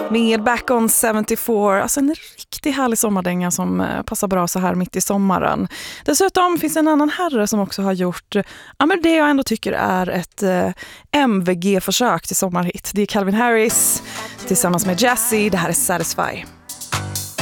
Med Back on 74, alltså en riktigt härlig sommardänga som passar bra så här mitt i sommaren. Dessutom finns en annan herre som också har gjort men det jag ändå tycker är ett MVG-försök till sommarhit. Det är Calvin Harris tillsammans med Jazzy, det här är Satisfy.